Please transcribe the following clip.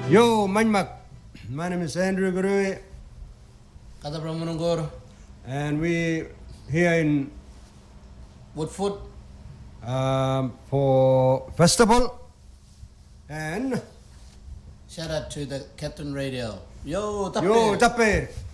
Yo, Manmak. My name is Andrew Gurui. Kata Pramanungur. And we here in Woodfoot. For festival. And Shout out to the Captain Radio. Yo, Tappe. Yo, Tappe.